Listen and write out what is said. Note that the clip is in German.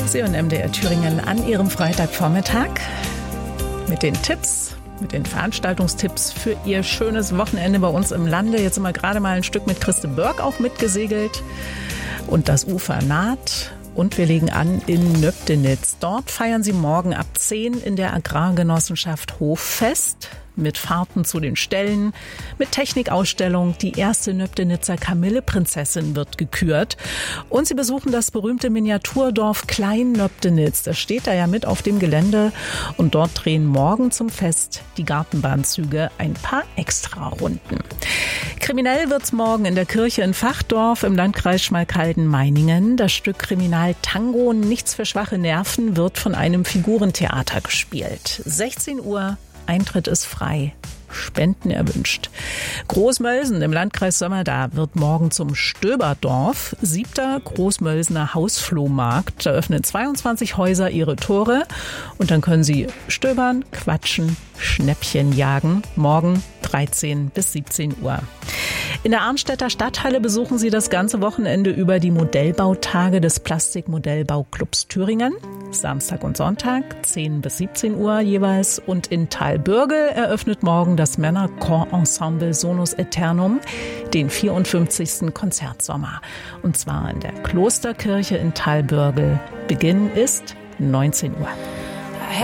Sie hören MDR Thüringen an Ihrem Freitagvormittag mit den Tipps, mit den Veranstaltungstipps für Ihr schönes Wochenende bei uns im Lande. Jetzt sind wir gerade mal ein Stück mit Christe Börk auch mitgesegelt und das Ufer naht. Und wir legen an in Nöbdenitz. Dort feiern sie morgen ab 10 in der Agrargenossenschaft Hoffest. Mit Fahrten zu den Ställen, mit Technikausstellung. Die erste Nöbdenitzer Kamilleprinzessin wird gekürt. Und sie besuchen das berühmte Miniaturdorf Klein-Nöbdenitz. Das steht da ja mit auf dem Gelände. Und dort drehen morgen zum Fest die Gartenbahnzüge ein paar Extrarunden. Kriminell wird's morgen in der Kirche in Fachdorf im Landkreis Schmalkalden-Meiningen. Das Stück Kriminal Tango, nichts für schwache Nerven, wird von einem Figurentheater gespielt. 16 Uhr. Eintritt ist frei. Spenden erwünscht. Großmölsen im Landkreis Sömmerda wird morgen zum Stöberdorf. 7. Großmölsener Hausflohmarkt. Da öffnen 22 Häuser ihre Tore. Und dann können Sie stöbern, quatschen, Schnäppchen jagen. Morgen 13 bis 17 Uhr. In der Arnstädter Stadthalle besuchen Sie das ganze Wochenende über die Modellbautage des Plastikmodellbauclubs Thüringen. Samstag und Sonntag, 10 bis 17 Uhr jeweils. Und in Thalbürgel eröffnet morgen das Männerchor-Ensemble Sonus Aeternum den 54. Konzertsommer. Und zwar in der Klosterkirche in Thalbürgel. Beginn ist 19 Uhr.